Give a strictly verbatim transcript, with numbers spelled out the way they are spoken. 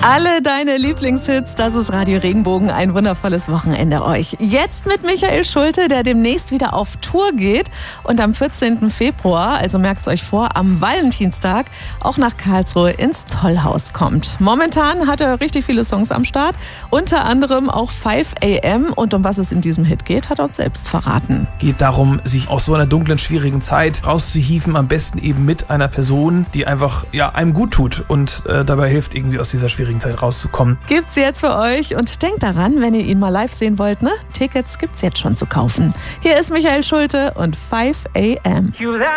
Alle deine Lieblingshits, das ist Radio Regenbogen. Ein wundervolles Wochenende euch. Jetzt mit Michael Schulte, der demnächst wieder auf Tour geht und am vierzehnten Februar, also merkt es euch vor, am Valentinstag auch nach Karlsruhe ins Tollhaus kommt. Momentan hat er richtig viele Songs am Start, unter anderem auch five a m und um was es in diesem Hit geht, hat er uns selbst verraten. Geht darum, sich aus so einer dunklen, schwierigen Zeit rauszuhieven, am besten eben mit einer Person, die einfach ja, einem gut tut und äh, dabei hilft, irgendwie aus dieser schwierigen Zeit rauszukommen. Gibt's jetzt für euch und denkt daran, wenn ihr ihn mal live sehen wollt, ne? Tickets gibt's jetzt schon zu kaufen. Hier ist Michael Schulte und five a m